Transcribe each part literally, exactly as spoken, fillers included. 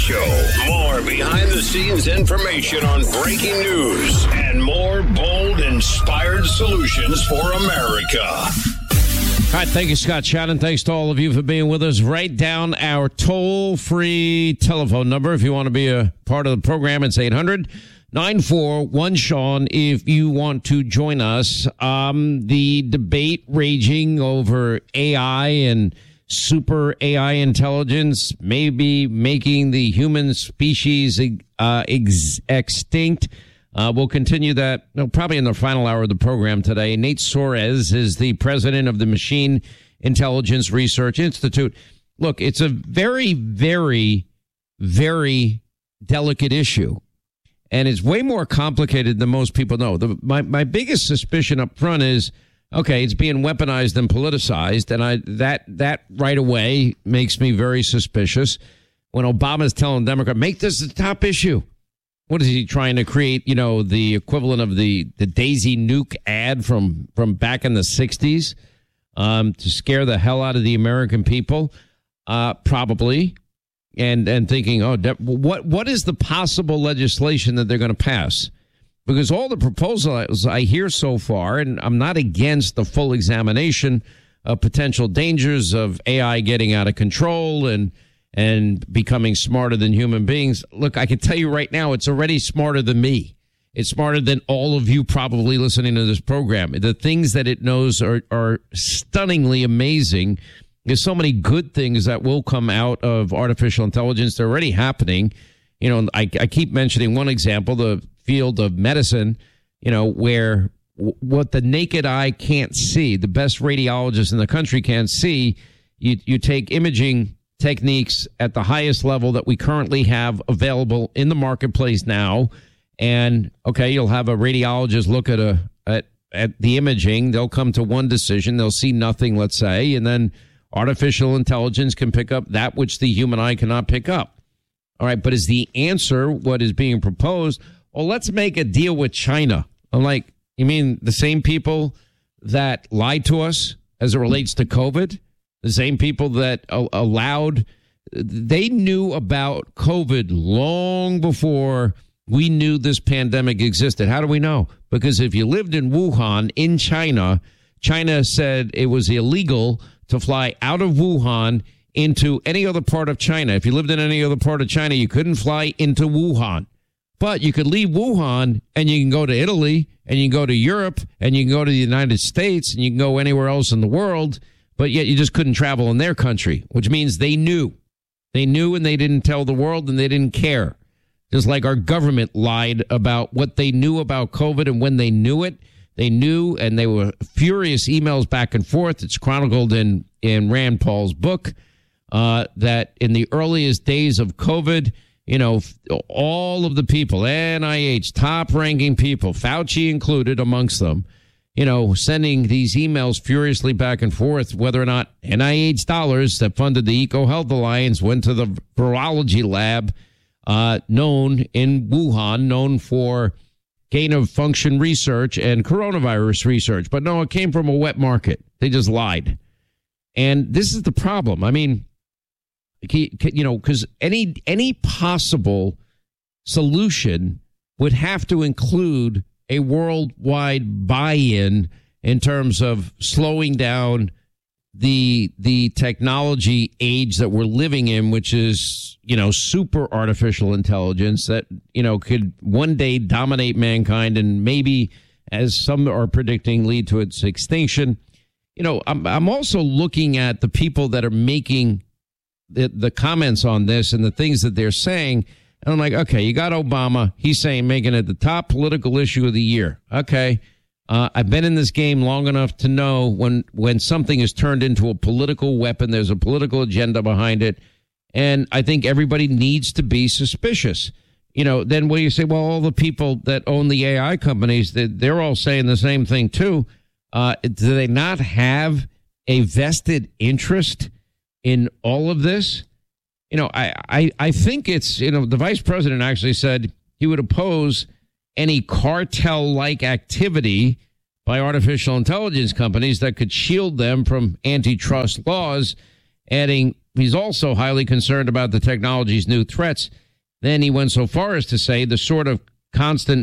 Show. More behind-the-scenes information on breaking news and more bold, inspired solutions for America. All right, thank you, Scott Shannon. Thanks to all of you for being with us. Write down our toll-free telephone number if you want to be a part of the program. It's eight hundred nine four one Sean if you want to join us. Um, the debate raging over A I and super A I intelligence may be making the human species uh, ex- extinct. Uh, we'll continue that no, probably in the final hour of the program today. Nate Soares is the president of the Machine Intelligence Research Institute. Look, it's a very, very, very delicate issue. And it's way more complicated than most people know. The, my, my biggest suspicion up front is, okay, it's being weaponized and politicized. And I that that right away makes me very suspicious. When Obama's telling Democrats, make this the top issue. What is he trying to create, you know, the equivalent of the, the Daisy Nuke ad from, from back in the sixties um, to scare the hell out of the American people? Uh, probably. And and thinking, oh, what what is the possible legislation that they're going to pass? Because all the proposals I hear so far, and I'm not against the full examination of potential dangers of A I getting out of control and and becoming smarter than human beings. Look, I can tell you right now, it's already smarter than me. It's smarter than all of you probably listening to this program. The things that it knows are, are stunningly amazing. There's so many good things that will come out of artificial intelligence. They're already happening. You know, I, I keep mentioning one example, the field of medicine, you know, where w- what the naked eye can't see, the best radiologists in the country can't see, you, you take imaging techniques at the highest level that we currently have available in the marketplace now. And, okay, you'll have a radiologist look at a at, at the imaging. They'll come to one decision. They'll see nothing, let's say, and then artificial intelligence can pick up that which the human eye cannot pick up. All right, but is the answer what is being proposed? Well, let's make a deal with China. I'm like, you mean the same people that lied to us as it relates to COVID? The same people that allowed, they knew about COVID long before we knew this pandemic existed. How do we know? Because if you lived in Wuhan in China, China said it was illegal to fly out of Wuhan into any other part of China. If you lived in any other part of China, you couldn't fly into Wuhan. But you could leave Wuhan and you can go to Italy and you can go to Europe and you can go to the United States and you can go anywhere else in the world. But yet you just couldn't travel in their country, which means they knew. They knew and they didn't tell the world and they didn't care. Just like our government lied about what they knew about COVID and when they knew it. They knew, and they were furious emails back and forth. It's chronicled in, in Rand Paul's book uh, that in the earliest days of COVID, you know, all of the people, N I H, top-ranking people, Fauci included amongst them, you know, sending these emails furiously back and forth, whether or not N I H dollars that funded the EcoHealth Alliance went to the virology lab uh, known in Wuhan, known for gain-of-function research and coronavirus research. But no, it came from a wet market. They just lied. And this is the problem. I mean, you know, because any any possible solution would have to include a worldwide buy-in in terms of slowing down the the technology age that we're living in, which is, you know, super artificial intelligence that, you know, could one day dominate mankind and maybe, as some are predicting, lead to its extinction. You know, I'm I'm also looking at the people that are making the the comments on this and the things that they're saying. And I'm like, okay, you got Obama. He's saying making it the top political issue of the year. Okay. Uh, I've been in this game long enough to know when, when something is turned into a political weapon, there's a political agenda behind it. And I think everybody needs to be suspicious. You know, then when you say, well, all the people that own the A I companies, they're all saying the same thing, too. Uh, do they not have a vested interest in all of this? You know, I, I, I think it's, you know, the vice president actually said he would oppose any cartel-like activity by artificial intelligence companies that could shield them from antitrust laws, adding he's also highly concerned about the technology's new threats. Then he went so far as to say the sort of constant,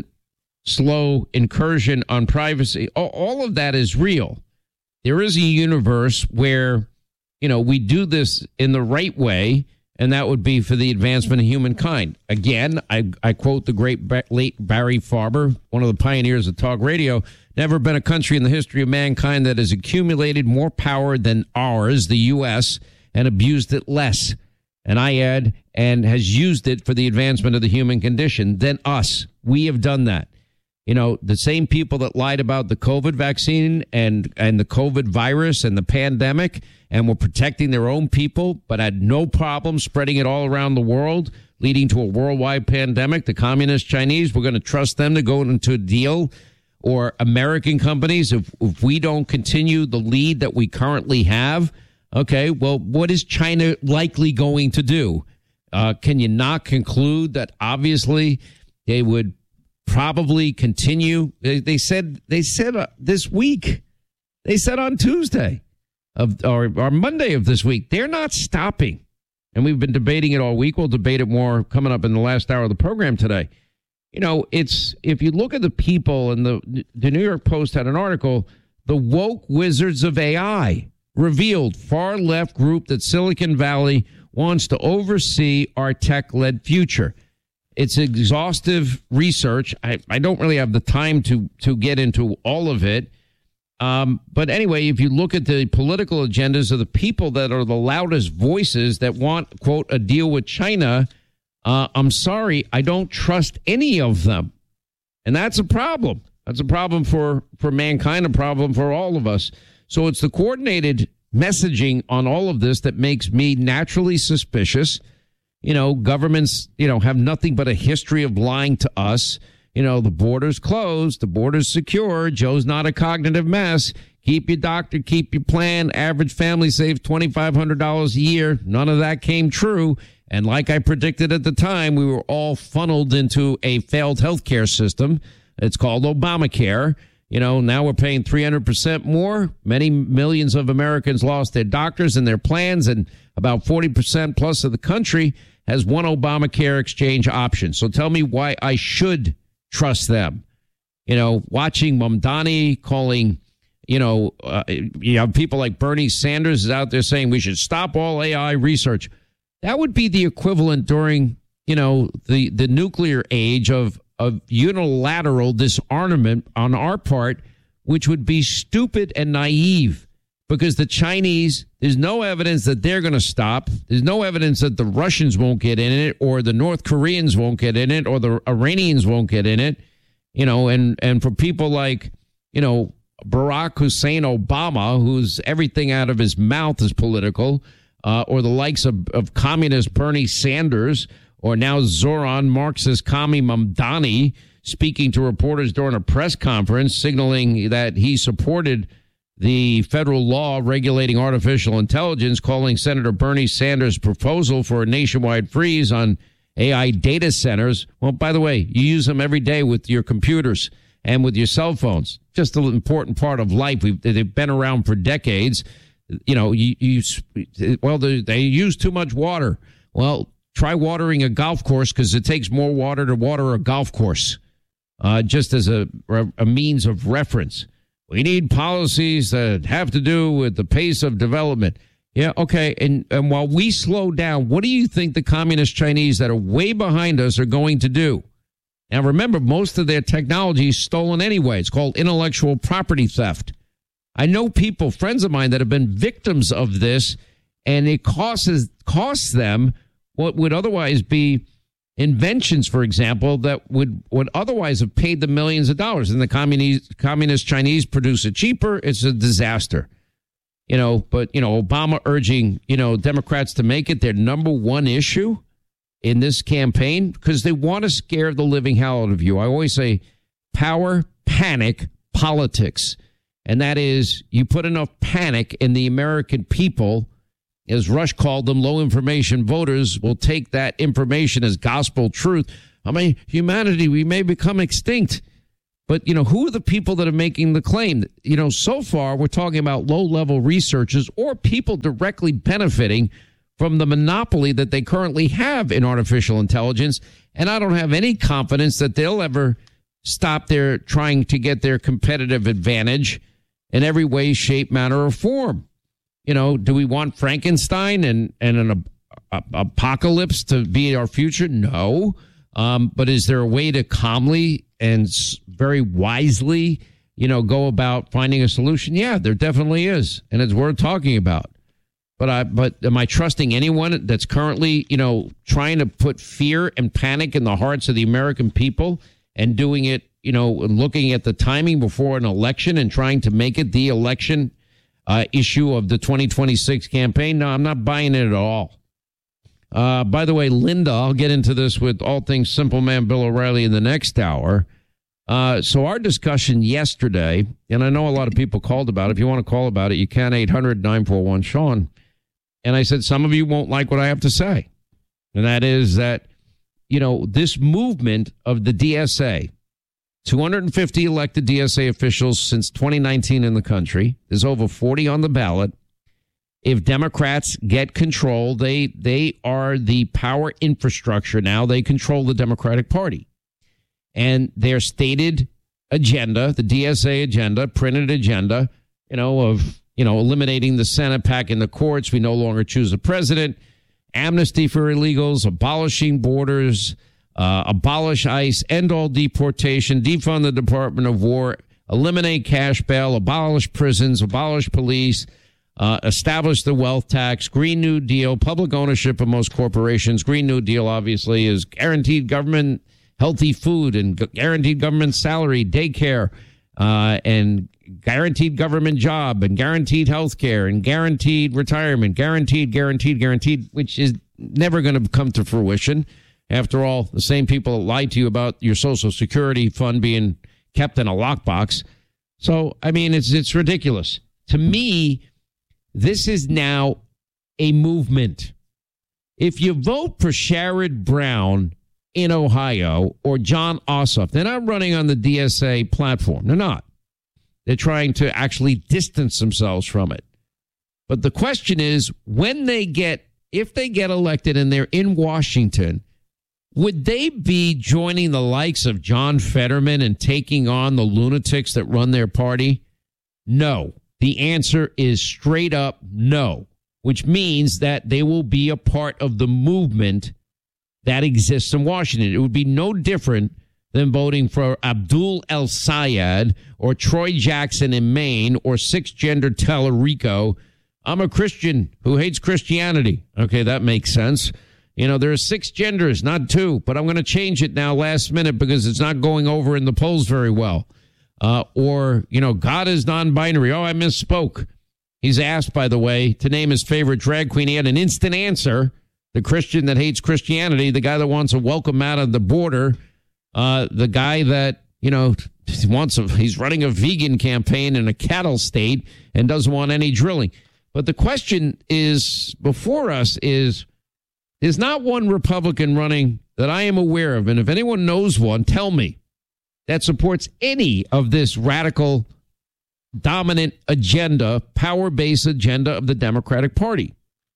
slow incursion on privacy, all of that is real. There is a universe where, you know, we do this in the right way, and that would be for the advancement of humankind. Again, I, I quote the great late Barry Farber, one of the pioneers of talk radio, never been a country in the history of mankind that has accumulated more power than ours, the U S, and abused it less. And I add, and has used it for the advancement of the human condition than us. We have done that. You know, the same people that lied about the COVID vaccine and, and the COVID virus and the pandemic and were protecting their own people, but had no problem spreading it all around the world, leading to a worldwide pandemic. The communist Chinese, we're going to trust them to go into a deal, or American companies, if, if we don't continue the lead that we currently have. Okay, well, what is China likely going to do? Uh, can you not conclude that obviously they would probably continue? They, they said they said uh, this week, they said on Tuesday of or, or Monday of this week, they're not stopping. And we've been debating it all week. We'll debate it more coming up in the last hour of the program today. You know, it's if you look at the people, and the the New York Post had an article, the woke wizards of A I revealed far left group that Silicon Valley wants to oversee our tech-led future. It's exhaustive research. I, I don't really have the time to to get into all of it. Um, but anyway, if you look at the political agendas of the people that are the loudest voices that want, quote, a deal with China, uh, I'm sorry, I don't trust any of them. And that's a problem. That's a problem for, for mankind, a problem for all of us. So it's the coordinated messaging on all of this that makes me naturally suspicious. You know, governments, you know, have nothing but a history of lying to us. You know, the border's closed, the border's secure, Joe's not a cognitive mess. Keep your doctor, keep your plan. Average family saves twenty-five hundred dollars a year. None of that came true. And like I predicted at the time, we were all funneled into a failed healthcare system. It's called Obamacare. You know, now we're paying three hundred percent more. Many millions of Americans lost their doctors and their plans, and about forty percent plus of the country has one Obamacare exchange option. So tell me why I should trust them. You know, watching Mamdani calling, you know, uh, you have people like Bernie Sanders is out there saying we should stop all A I research. That would be the equivalent during, you know, the, the nuclear age of, of unilateral disarmament on our part, which would be stupid and naive, because the Chinese, there's no evidence that they're going to stop. There's no evidence that the Russians won't get in it, or the North Koreans won't get in it, or the Iranians won't get in it. You know, and, and for people like, you know, Barack Hussein Obama, who's everything out of his mouth is political, uh, or the likes of, of communist Bernie Sanders, or now Zoran Marxist Kami Mamdani, speaking to reporters during a press conference, signaling that he supported the federal law regulating artificial intelligence, calling Senator Bernie Sanders' proposal for a nationwide freeze on A I data centers. Well, by the way, you use them every day with your computers and with your cell phones. Just an important part of life. We've, they've been around for decades. You know, you, you well, they, they use too much water. Well, try watering a golf course, because it takes more water to water a golf course, uh, just as a, a means of reference. We need policies that have to do with the pace of development. Yeah, okay. And, and while we slow down, what do you think the communist Chinese that are way behind us are going to do? Now, remember, most of their technology is stolen anyway. It's called intellectual property theft. I know people, friends of mine, that have been victims of this, and it costs, costs them what would otherwise be inventions, for example, that would, would otherwise have paid them millions of dollars. And the communist, communist Chinese produce it cheaper. It's a disaster. You know, but, you know, Obama urging, you know, Democrats to make it their number one issue in this campaign, because they want to scare the living hell out of you. I always say power, panic, politics. And that is, you put enough panic in the American people, as Rush called them, low information voters will take that information as gospel truth. I mean, humanity, we may become extinct. But, you know, who are the people that are making the claim? You know, so far, we're talking about low-level researchers or people directly benefiting from the monopoly that they currently have in artificial intelligence. And I don't have any confidence that they'll ever stop their trying to get their competitive advantage in every way, shape, manner, or form. You know, do we want Frankenstein and, and an a, a, apocalypse to be our future? No. Um, but is there a way to calmly and very wisely, you know, go about finding a solution? Yeah, there definitely is. And it's worth talking about. But I, but am I trusting anyone that's currently, you know, trying to put fear and panic in the hearts of the American people and doing it, you know, looking at the timing before an election and trying to make it the election uh, issue of the twenty twenty-six campaign? No, I'm not buying it at all. Uh, by the way, Linda, I'll get into this with All Things Simple Man Bill O'Reilly in the next hour. Uh, so our discussion yesterday, and I know a lot of people called about it. If you want to call about it, you can, eight hundred nine four one Sean. And I said, some of you won't like what I have to say. And that is that, you know, this movement of the D S A, two hundred fifty elected D S A officials since twenty nineteen in the country. There's over forty on the ballot. If Democrats get control, they they are the power infrastructure now. They control the Democratic Party. And their stated agenda, the D S A agenda, printed agenda, you know, of, you know, eliminating the Senate, packing the courts. We no longer choose a president. Amnesty for illegals, abolishing borders, uh, abolish ICE, end all deportation, defund the Department of War, eliminate cash bail, abolish prisons, abolish police, uh, establish the wealth tax, Green New Deal, public ownership of most corporations. Green New Deal, obviously, is guaranteed government healthy food and guaranteed government salary, daycare, uh, and guaranteed government job and guaranteed health care and guaranteed retirement, guaranteed, guaranteed, guaranteed, which is never going to come to fruition. After all, the same people that lied to you about your Social Security fund being kept in a lockbox. So, I mean, it's it's ridiculous. To me, this is now a movement. If you vote for Sherrod Brown in Ohio or Jon Ossoff, they're not running on the D S A platform. They're not. They're trying to actually distance themselves from it. But the question is, when they get, if they get elected and they're in Washington, would they be joining the likes of John Fetterman and taking on the lunatics that run their party? No. The answer is straight up no, which means that they will be a part of the movement that exists in Washington. It would be no different than voting for Abdul El-Sayed or Troy Jackson in Maine or six-gender Tallarico. I'm a Christian who hates Christianity. Okay, that makes sense. You know, there are six genders, not two, but I'm going to change it now last minute because it's not going over in the polls very well. Uh, or, you know, God is non-binary. Oh, I misspoke. He's asked, by the way, to name his favorite drag queen. He had an instant answer. The Christian that hates Christianity, the guy that wants to welcome out of the border, uh, the guy that, you know, wants a, he's running a vegan campaign in a cattle state and doesn't want any drilling. But the question is before us is, there's not one Republican running that I am aware of, and if anyone knows one, tell me, that supports any of this radical, dominant agenda, power-based agenda of the Democratic Party.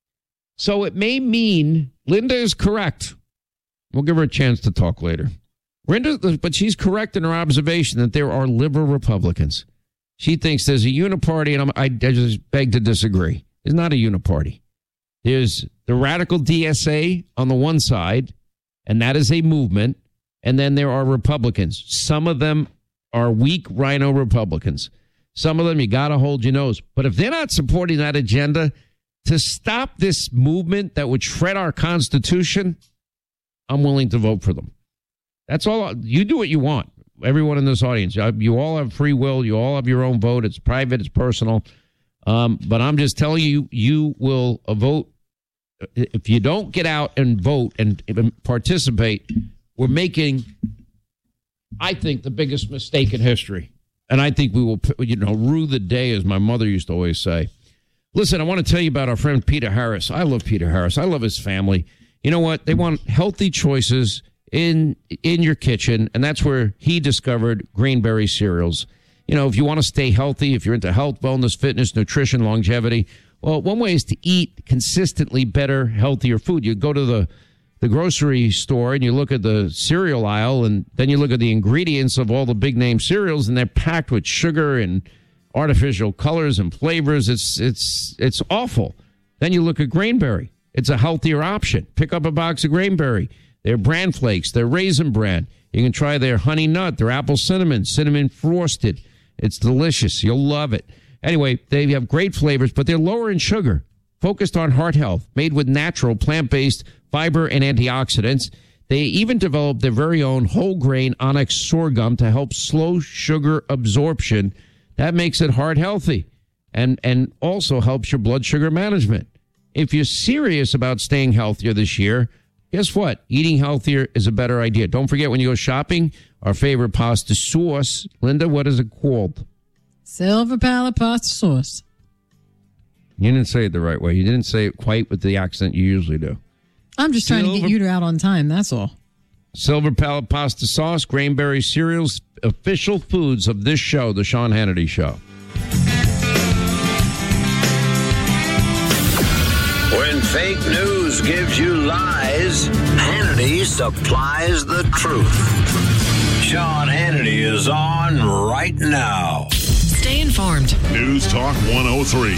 So it may mean Linda is correct. We'll give her a chance to talk later. Linda, but she's correct in her observation that there are liberal Republicans. She thinks there's a uniparty, and I'm, I, I just beg to disagree. It's not a uniparty. There's the radical D S A on the one side, and that is a movement. And then there are Republicans. Some of them are weak rhino Republicans. Some of them, you got to hold your nose. But if they're not supporting that agenda to stop this movement that would shred our Constitution, I'm willing to vote for them. That's all. You do what you want. Everyone in this audience, you all have free will. You all have your own vote. It's private. It's personal. Um, but I'm just telling you, you will vote. If you don't get out and vote and participate, we're making, I think, the biggest mistake in history. And I think we will, you know, rue the day, as my mother used to always say. Listen, I want to tell you about our friend Peter Harris. I love Peter Harris. I love his family. You know what? They want healthy choices in in your kitchen, and that's where he discovered Greenberry cereals. You know, if you want to stay healthy, if you're into health, wellness, fitness, nutrition, longevity, Well, one way is to eat consistently better, healthier food. You go to the, the grocery store and you look at the cereal aisle, and then you look at the ingredients of all the big name cereals, and they're packed with sugar and artificial colors and flavors. It's it's it's awful. Then you look at Grainberry. It's a healthier option. Pick up a box of Grainberry. They're bran flakes. They're Raisin Bran. You can try their honey nut. Their apple cinnamon, cinnamon frosted. It's delicious. You'll love it. Anyway, they have great flavors, but they're lower in sugar, focused on heart health, made with natural plant-based fiber and antioxidants. They even developed their very own whole grain onyx sorghum to help slow sugar absorption. That makes it heart healthy and, and also helps your blood sugar management. If you're serious about staying healthier this year, guess what? Eating healthier is a better idea. Don't forget, when you go shopping, our favorite pasta sauce. Linda, what is it called? Silver Palate Pasta Sauce. You didn't say it the right way. You didn't say it quite with the accent you usually do. I'm just Silver, trying to get you out on time, that's all. Silver Palate Pasta Sauce, Grainberry cereals, official foods of this show, The Sean Hannity Show. When fake news gives you lies, Hannity supplies the truth. Sean Hannity is on right now. Stay informed. News Talk one oh three.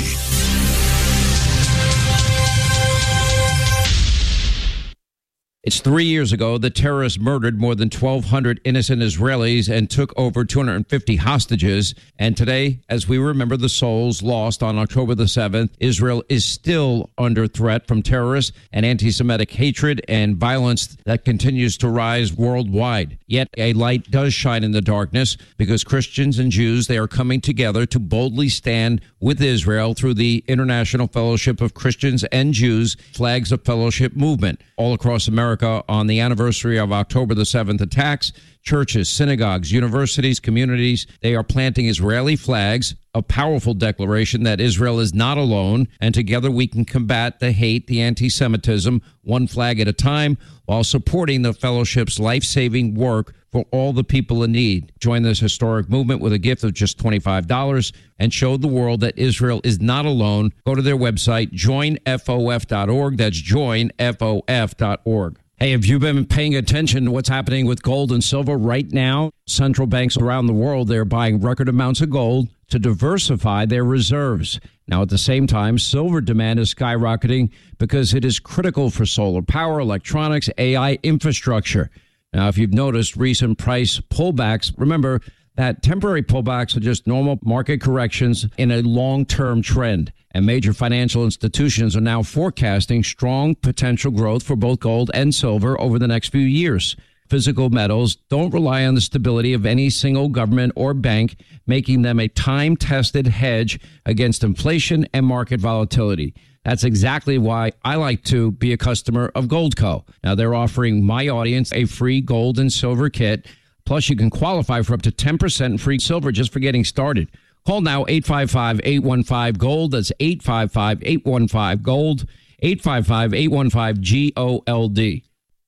It's three years ago that terrorists murdered more than twelve hundred innocent Israelis and took over two hundred fifty hostages. And today, as we remember the souls lost on October the seventh, Israel is still under threat from terrorists and anti-Semitic hatred and violence that continues to rise worldwide. Yet a light does shine in the darkness, because Christians and Jews, they are coming together to boldly stand with Israel through the International Fellowship of Christians and Jews Flags of Fellowship movement all across America. On the anniversary of October the seventh attacks, churches, synagogues, universities, communities, they are planting Israeli flags, a powerful declaration that Israel is not alone, and together we can combat the hate, the anti-Semitism, one flag at a time, while supporting the fellowship's life-saving work for all the people in need. Join this historic movement with a gift of just twenty-five dollars and show the world that Israel is not alone. Go to their website, join F O F dot org. That's join F O F dot org. Hey, have you been paying attention to what's happening with gold and silver right now? Central banks around the world, they're buying record amounts of gold to diversify their reserves. Now, at the same time, silver demand is skyrocketing because it is critical for solar power, electronics, A I infrastructure. Now, if you've noticed recent price pullbacks, remember that temporary pullbacks are just normal market corrections in a long-term trend. And major financial institutions are now forecasting strong potential growth for both gold and silver over the next few years. Physical metals don't rely on the stability of any single government or bank, making them a time-tested hedge against inflation and market volatility. That's exactly why I like to be a customer of Goldco. Now, they're offering my audience a free gold and silver kit. Plus, you can qualify for up to ten percent free silver just for getting started. Call now, eight five five, eight one five, GOLD. That's eight five five, eight one five, GOLD, eight five five, eight one five, G O L D.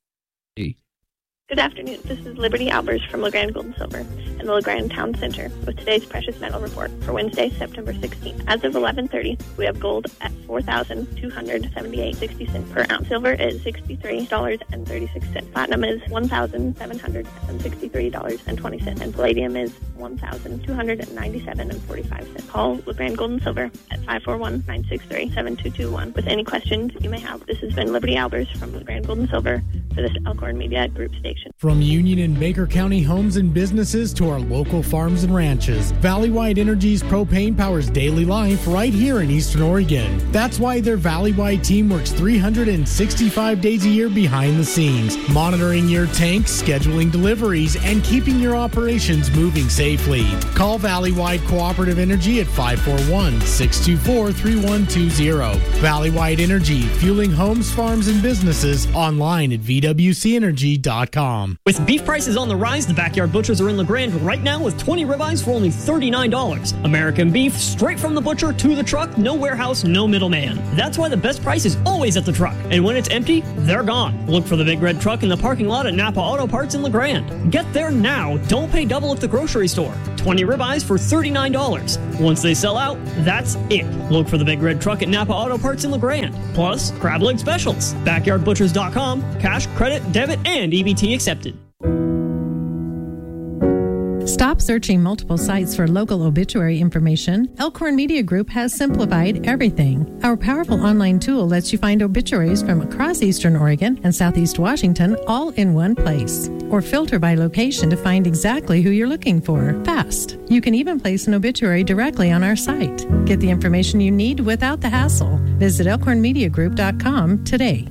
Good afternoon. This is Liberty Albers from LeGrand Gold and Silver in the LeGrand Town Center with today's precious metal report for Wednesday, September sixteenth. As of eleven thirty, we have gold at four thousand two hundred seventy-eight dollars and sixty cents per ounce. Silver is sixty-three dollars and thirty-six cents. Platinum is one thousand seven hundred sixty-three dollars and twenty cents. And palladium is one thousand two hundred ninety-seven dollars and forty-five cents. Call LeGrand Gold and Silver at five four one, nine six three, seven two two one with any questions you may have. This has been Liberty Albers from LeGrand Gold and Silver for this Elkhorn Media Group station. From Union and Baker County homes and businesses to our local farms and ranches, Valley-Wide Energy's propane powers daily life right here in Eastern Oregon. That's why their Valley-Wide team works three hundred sixty-five days a year behind the scenes, monitoring your tanks, scheduling deliveries, and keeping your operations moving safely. Call Valley-Wide Cooperative Energy at five four one, six two four, three one two zero. Valley-Wide Energy, fueling homes, farms, and businesses, online at V W C energy dot com. With beef prices on the rise, the Backyard Butchers are in LeGrand right now with twenty ribeyes for only thirty-nine dollars. American beef, straight from the butcher to the truck, no warehouse, no middleman. That's why the best price is always at the truck. And when it's empty, they're gone. Look for the big red truck in the parking lot at Napa Auto Parts in LeGrand. Get there now. Don't pay double at the grocery store. twenty ribeyes for thirty-nine dollars. Once they sell out, that's it. Look for the Big Red Truck at Napa Auto Parts in LeGrand. Plus, crab leg specials. backyard butchers dot com. Cash, credit, debit, and E B T accepted. Stop searching multiple sites for local obituary information. Elkhorn Media Group has simplified everything. Our powerful online tool lets you find obituaries from across Eastern Oregon and Southeast Washington all in one place. Or filter by location to find exactly who you're looking for. Fast. You can even place an obituary directly on our site. Get the information you need without the hassle. Visit elkhorn media group dot com today.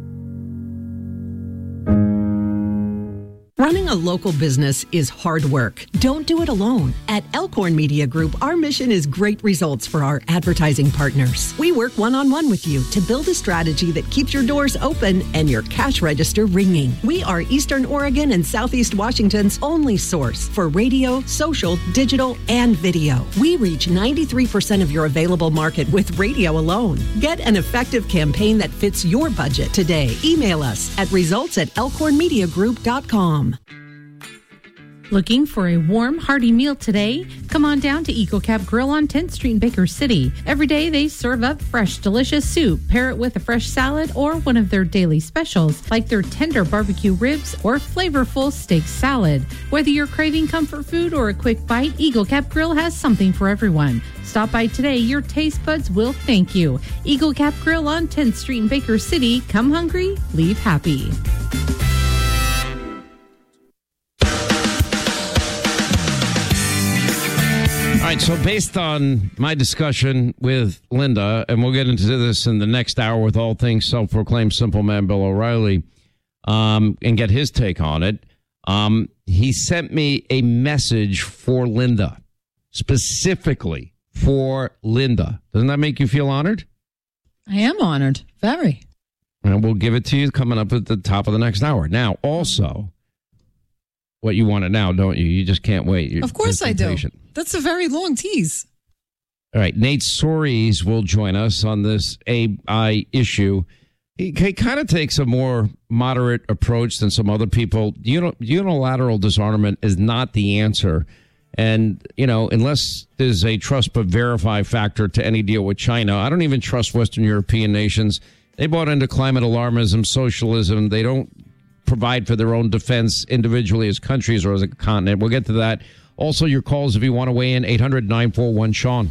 Running a local business is hard work. Don't do it alone. At Elkhorn Media Group, our mission is great results for our advertising partners. We work one-on-one with you to build a strategy that keeps your doors open and your cash register ringing. We are Eastern Oregon and Southeast Washington's only source for radio, social, digital, and video. We reach ninety-three percent of your available market with radio alone. Get an effective campaign that fits your budget today. Email us at results at elkhorn media group dot com. Looking for a warm, hearty meal today? Come on down to Eagle Cap Grill on tenth Street in Baker City. Every day they serve up fresh, delicious soup. Pair it with a fresh salad or one of their daily specials, like their tender barbecue ribs or flavorful steak salad. Whether you're craving comfort food or a quick bite, Eagle Cap Grill has something for everyone. Stop by today. Your taste buds will thank you. Eagle Cap Grill on tenth Street in Baker City. Come hungry, leave happy. All right, so based on my discussion with Linda, and we'll get into this in the next hour with all things self-proclaimed simple man Bill O'Reilly, um, and get his take on it, um, he sent me a message for Linda, specifically for Linda. Doesn't that make you feel honored? I am honored. Very. And we'll give it to you coming up at the top of the next hour. Now, also, what you want it now, don't you? You just can't wait. You're of course I do. impatient. That's a very long tease. All right, Nate Soares will join us on this A I issue. He, he kind of takes a more moderate approach than some other people. Uni, unilateral disarmament is not the answer. And, you know, unless there's a trust but verify factor to any deal with China, I don't even trust Western European nations. They bought into climate alarmism, socialism. They don't provide for their own defense individually as countries or as a continent. We'll get to that. Also, your calls if you want to weigh in, eight hundred nine four one Sean.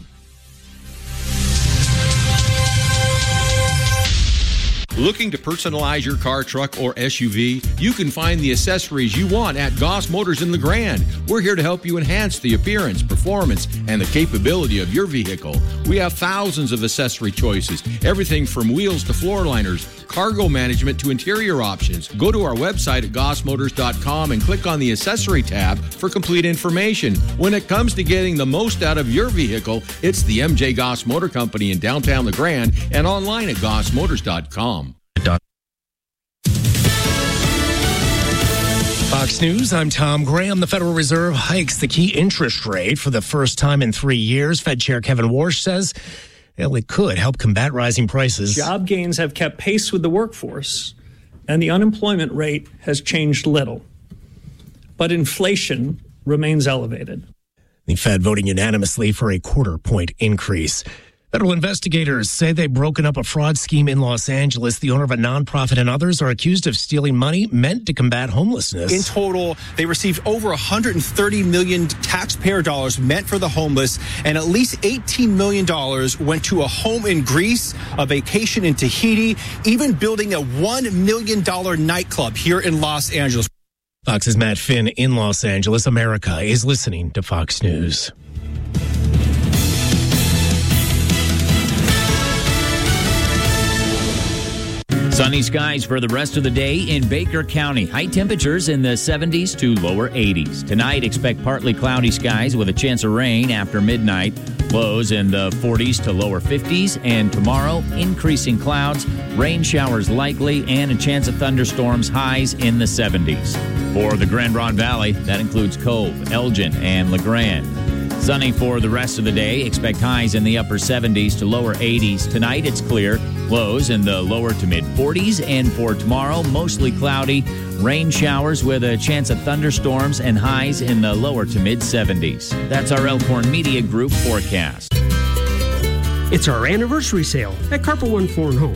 Looking to personalize your car, truck, or S U V? You can find the accessories you want at Goss Motors in LeGrand. We're here to help you enhance the appearance, performance, and the capability of your vehicle. We have thousands of accessory choices, everything from wheels to floor liners, cargo management to interior options. Go to our website at goss motors dot com and click on the accessory tab for complete information. When it comes to getting the most out of your vehicle, it's the M J Goss Motor Company in downtown LeGrand and online at goss motors dot com. Fox News, I'm Tom Graham. The Federal Reserve hikes the key interest rate for the first time in three years. Fed Chair Kevin Warsh says well, it could help combat rising prices. Job gains have kept pace with the workforce, and the unemployment rate has changed little. But inflation remains elevated. The Fed voting unanimously for a quarter point increase. Federal investigators say they've broken up a fraud scheme in Los Angeles. The owner of a nonprofit and others are accused of stealing money meant to combat homelessness. In total, they received over one hundred thirty million dollars taxpayer dollars meant for the homeless, and at least eighteen million dollars went to a home in Greece, a vacation in Tahiti, even building a one million dollars nightclub here in Los Angeles. Fox's Matt Finn in Los Angeles. America is listening to Fox News. Sunny skies for the rest of the day in Baker County. High temperatures in the seventies to lower eighties. Tonight, expect partly cloudy skies with a chance of rain after midnight. Lows in the forties to lower fifties. And tomorrow, increasing clouds, rain showers likely, and a chance of thunderstorms, highs in the seventies. For the Grand Ronde Valley, that includes Cove, Elgin, and LeGrand. Sunny for the rest of the day. Expect highs in the upper seventies to lower eighties. Tonight, it's clear. Lows in the lower to mid forties, and for tomorrow, mostly cloudy, rain showers with a chance of thunderstorms, and highs in the lower to mid seventies. That's our Elkhorn Media Group forecast. It's our anniversary sale at Carpet One Foreign Home.